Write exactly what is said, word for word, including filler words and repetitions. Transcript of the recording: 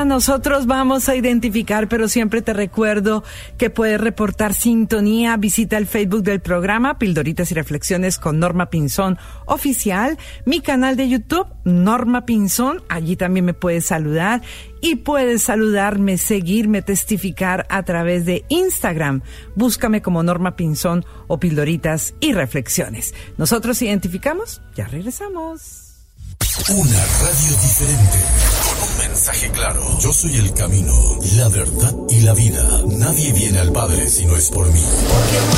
ahora nosotros vamos a identificar, pero siempre te recuerdo que puedes reportar sintonía. Visita el Facebook del programa Pildoritas y Reflexiones con Norma Pinzón Oficial, mi canal de YouTube, Norma Pinzón. Allí también me puedes saludar y puedes saludarme, seguirme, testificar a través de Instagram. Búscame como Norma Pinzón o Pildoritas y Reflexiones. Nosotros identificamos, ya regresamos. Una radio diferente, con un mensaje claro. Yo soy el camino, la verdad y la vida. Nadie viene al Padre si no es por mí.